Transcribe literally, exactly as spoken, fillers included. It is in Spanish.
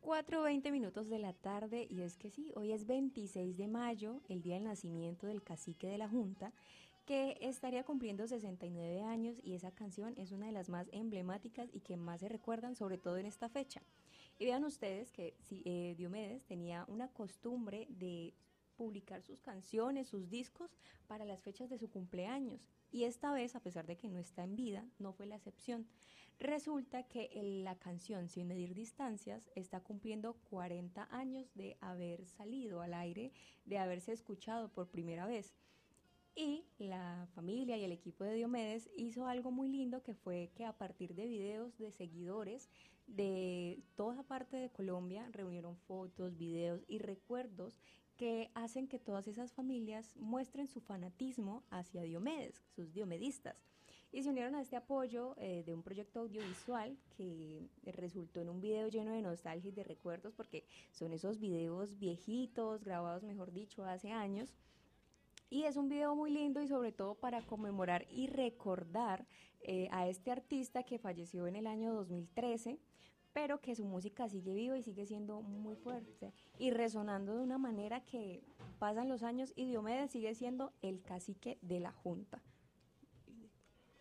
cuatro veinte minutos de la tarde y es que sí, hoy es veintiséis de mayo, el día del nacimiento del cacique de la Junta, que estaría cumpliendo sesenta y nueve años y esa canción es una de las más emblemáticas y que más se recuerdan, sobre todo en esta fecha. Y vean ustedes que si, eh, Diomedes tenía una costumbre de publicar sus canciones, sus discos para las fechas de su cumpleaños. Y esta vez, a pesar de que no está en vida, no fue la excepción. Resulta que el- la canción Sin medir distancias está cumpliendo cuarenta años de haber salido al aire, de haberse escuchado por primera vez. Y la familia y el equipo de Diomedes hizo algo muy lindo que fue que a partir de videos de seguidores de toda parte de Colombia reunieron fotos, videos y recuerdos que hacen que todas esas familias muestren su fanatismo hacia Diomedes, sus diomedistas. Y se unieron a este apoyo eh, de un proyecto audiovisual que resultó en un video lleno de nostalgia y de recuerdos porque son esos videos viejitos, grabados mejor dicho hace años, y es un video muy lindo y sobre todo para conmemorar y recordar eh, a este artista que falleció en el año dos mil trece, pero que su música sigue viva y sigue siendo muy fuerte y resonando de una manera que pasan los años y Diomedes sigue siendo el cacique de la Junta.